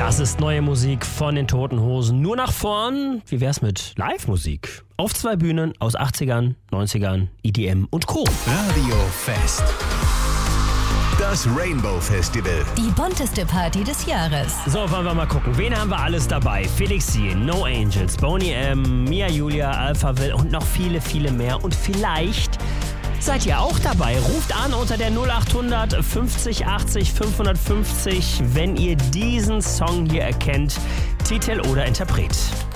Das ist neue Musik von den Toten Hosen. Nur nach vorn. Wie wär's mit Live-Musik? Auf 2 Bühnen aus 80ern, 90ern, EDM und Co. Radio Fest. Das Rainbow Festival. Die bunteste Party des Jahres. So, wollen wir mal gucken. Wen haben wir alles dabei? Felix Jähn, No Angels, Boney M, Mia Julia, Alphaville und noch viele, viele mehr. Und vielleicht seid ihr auch dabei. Ruft an unter der 0800 50 80 550, wenn ihr diesen Song hier erkennt. Titel oder Interpret.